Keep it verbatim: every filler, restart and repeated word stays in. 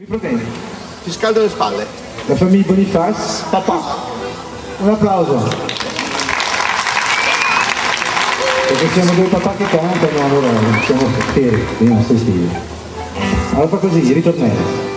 Mi problemi? Ti scaldo le spalle. La famiglia Bonifaz, papà. Un applauso. Perché siamo due papà che cantano, allora siamo fieri dei nostri stili. Allora fa così, ritornello.